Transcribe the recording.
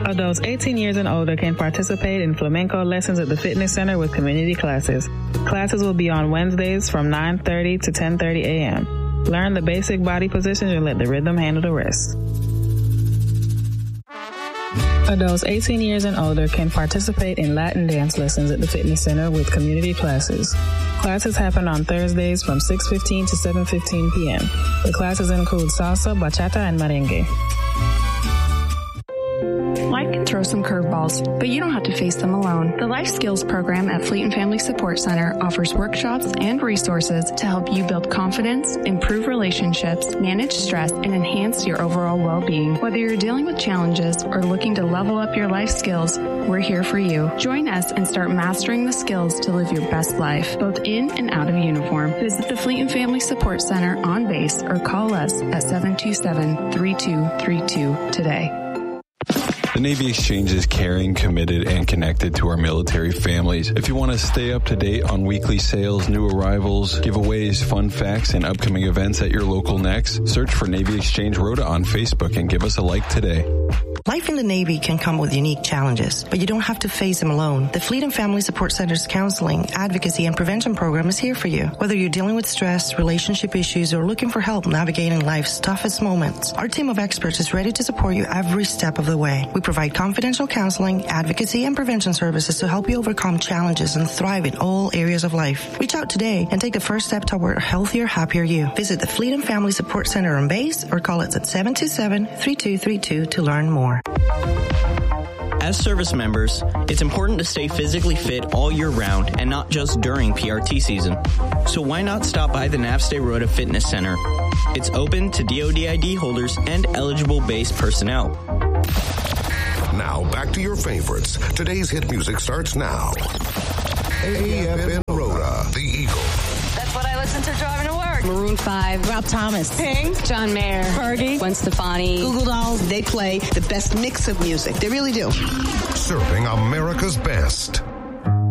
Adults 18 years and older can participate in flamenco lessons at the fitness center with community classes. Classes will be on Wednesdays from 9:30 to 10:30 a.m. Learn the basic body positions and let the rhythm handle the rest. Adults 18 years and older can participate in Latin dance lessons at the fitness center with community classes. Classes happen on Thursdays from 6:15 to 7:15 p.m. The classes include salsa, bachata, and merengue. Life can throw some curveballs, but you don't have to face them alone. The Life Skills program at Fleet and Family Support Center offers workshops and resources to help you build confidence, improve relationships, manage stress, and enhance your overall well-being. Whether you're dealing with challenges or looking to level up your life skills, we're here for you. Join us and start mastering the skills to live your best life, both in and out of uniform. Visit the Fleet and Family Support Center on base or call us at 727-3232 today. The Navy Exchange is caring, committed, and connected to our military families. If you want to stay up to date on weekly sales, new arrivals, giveaways, fun facts, and upcoming events at your local NEX, search for Navy Exchange Rota on Facebook and give us a like today. Life in the Navy can come with unique challenges, but you don't have to face them alone. The Fleet and Family Support Center's counseling, advocacy, and prevention program is here for you. Whether you're dealing with stress, relationship issues, or looking for help navigating life's toughest moments, our team of experts is ready to support you every step of the way. We provide confidential counseling, advocacy, and prevention services to help you overcome challenges and thrive in all areas of life. Reach out today and take the first step toward a healthier, happier you. Visit the Fleet and Family Support Center on base or call us at 727-3232 to learn more. As service members, it's important to stay physically fit all year round and not just during PRT season. So why not stop by the Navstay Rota Fitness Center? It's open to DoD ID holders and eligible base personnel. Now, back to your favorites. Today's hit music starts now. AFN Rota, The Eagle. That's what I listen to driving to work. Maroon 5, Rob Thomas, Pink, John Mayer, Fergie, Gwen Stefani, Google Dolls. They play the best mix of music. They really do. Serving America's best.